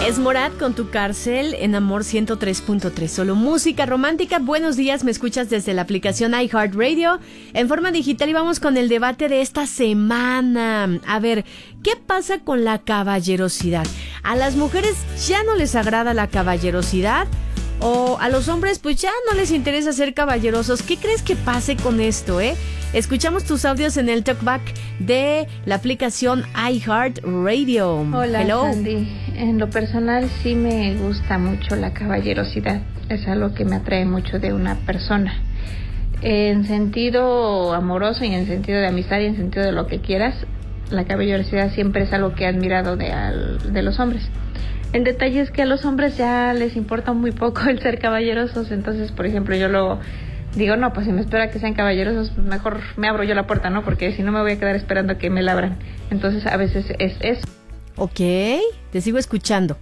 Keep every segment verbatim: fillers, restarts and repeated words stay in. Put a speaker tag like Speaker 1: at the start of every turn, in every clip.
Speaker 1: Es Morat con Tu Cárcel en Amor ciento tres punto tres. Solo música romántica. Buenos días, me escuchas desde la aplicación iHeartRadio en forma digital y vamos con el debate de esta semana. A ver, ¿qué pasa con la caballerosidad? ¿A las mujeres ya no les agrada la caballerosidad? ¿O a los hombres pues ya no les interesa ser caballerosos? ¿Qué crees que pase con esto, eh? Escuchamos tus audios en el talkback de la aplicación iHeartRadio.
Speaker 2: Hola,
Speaker 1: Hello.
Speaker 2: Sandy. En lo personal sí me gusta mucho la caballerosidad. Es algo que me atrae mucho de una persona. En sentido amoroso y en sentido de amistad y en sentido de lo que quieras, la caballerosidad siempre es algo que he admirado de, al, de los hombres. El detalle es que a los hombres ya les importa muy poco el ser caballerosos. Entonces, por ejemplo, yo lo digo, no, pues si me espera que sean caballerosos, pues mejor me abro yo la puerta, ¿no? Porque si no me voy a quedar esperando a que me la abran. Entonces, a veces es eso.
Speaker 1: Ok, te sigo escuchando.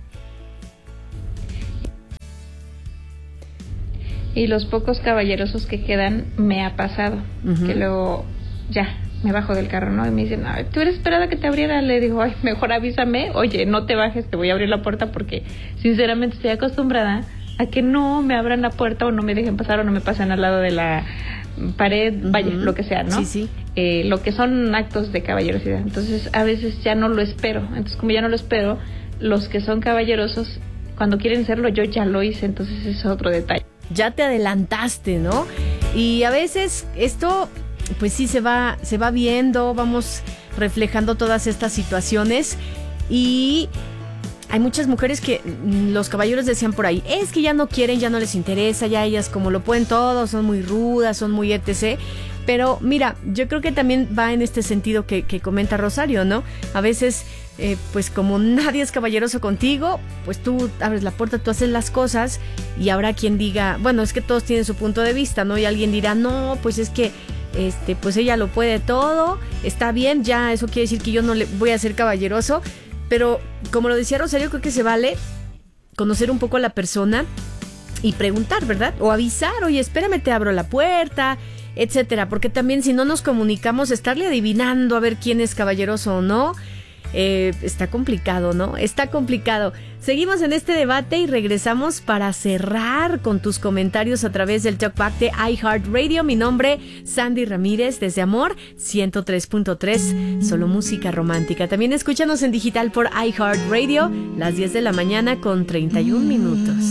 Speaker 2: Y los pocos caballerosos que quedan, me ha pasado. Uh-huh. Que luego, ya, me bajo del carro, ¿no? Y me dicen, ay, ¿tú hubieras esperado a que te abriera? Le digo, ay, mejor avísame. Oye, no te bajes, te voy a abrir la puerta porque sinceramente estoy acostumbrada a que no me abran la puerta o no me dejen pasar o no me pasen al lado de la pared, uh-huh. Vaya, lo que sea, ¿no?
Speaker 1: Sí, sí.
Speaker 2: Eh, lo que son actos de caballerosidad. Entonces, a veces ya no lo espero. Entonces, como ya no lo espero, los que son caballerosos, cuando quieren serlo, yo ya lo hice. Entonces, es otro detalle.
Speaker 1: Ya te adelantaste, ¿no? Y a veces esto, pues sí se va, se va viendo, vamos reflejando todas estas situaciones y hay muchas mujeres que los caballeros decían por ahí, es que ya no quieren, ya no les interesa, ya ellas como lo pueden todo, son muy rudas, son muy etcétera. Pero mira, yo creo que también va en este sentido que, que comenta Rosario, ¿no? A veces, eh, pues como nadie es caballeroso contigo, pues tú abres la puerta, tú haces las cosas y habrá quien diga, bueno, es que todos tienen su punto de vista, ¿no? Y alguien dirá, no, pues es que este, pues ella lo puede todo, está bien, ya eso quiere decir que yo no le voy a ser caballeroso. Pero como lo decía Rosario, creo que se vale conocer un poco a la persona y preguntar, ¿verdad? O avisar, oye, espérame, te abro la puerta, etcétera. Porque también si no nos comunicamos, estarle adivinando a ver quién es caballeroso o no, eh, está complicado, ¿no? Está complicado. Seguimos en este debate y regresamos para cerrar con tus comentarios a través del talkback de iHeartRadio. Mi nombre, Sandy Ramírez, desde Amor ciento tres punto tres, solo música romántica. También escúchanos en digital por iHeartRadio, las diez de la mañana con treinta y un minutos.